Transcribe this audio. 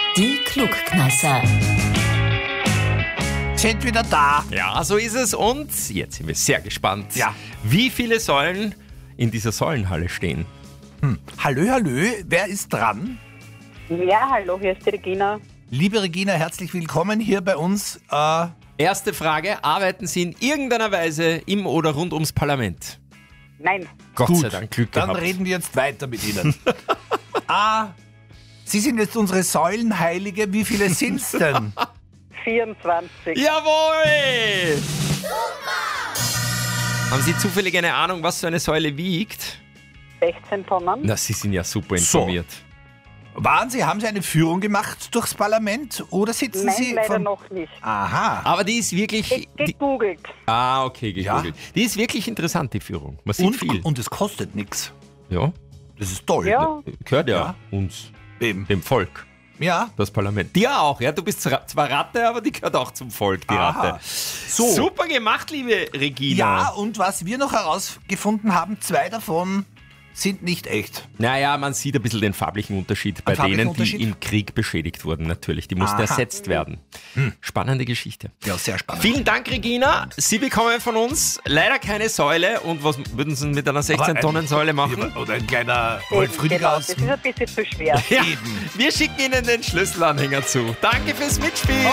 Die Klugkneisser. Sind wieder da. Ja, so ist es. Und jetzt sind wir sehr gespannt, Ja. wie viele Säulen in dieser Säulenhalle stehen. Hallö, wer ist dran? Ja, hallo, hier ist die Regina. Liebe Regina, herzlich willkommen hier bei uns. Erste Frage, arbeiten Sie in irgendeiner Weise im oder rund ums Parlament? Nein, Gott Gut, sei Dank, Glück dann gehabt. reden wir jetzt weiter mit Ihnen. Sie sind jetzt unsere Säulenheilige. Wie viele sind's denn? 24. Jawohl! Haben Sie zufällig eine Ahnung, was so eine Säule wiegt? 16 Tonnen. Na, Sie sind ja super So. informiert. Haben Sie eine Führung gemacht durchs Parlament oder sitzen Nein, Sie leider noch nicht. Aha. Aber die ist wirklich... Gegoogelt. Okay, gegoogelt. Die ist wirklich interessant, die Führung. Man sieht Und, viel. und es kostet nichts. Ja, Das ist toll. Ja, gehört ja, Ja. uns, Eben. dem Volk, Ja. das Parlament. Dir auch, ja. Du bist zwar Ratte, aber die gehört auch zum Volk, die Aha. Ratte. So. Super gemacht, liebe Regina. Ja, und was wir noch herausgefunden haben, 2 davon sind nicht echt. Naja, man sieht ein bisschen den farblichen Unterschied bei farblichen denen, Unterschied? die im Krieg beschädigt wurden, natürlich. Die mussten Aha. ersetzt werden. Spannende Geschichte. Ja, sehr spannend. Vielen Dank, Regina. Sie bekommen von uns leider keine Säule. Und was würden Sie mit einer 16-Tonnen-Säule machen? Oder ein kleiner genau, Wolf-Rüdiger das aus ist ein bisschen zu schwer. Ja, Eben. wir schicken Ihnen den Schlüsselanhänger zu. Danke fürs Mitspielen.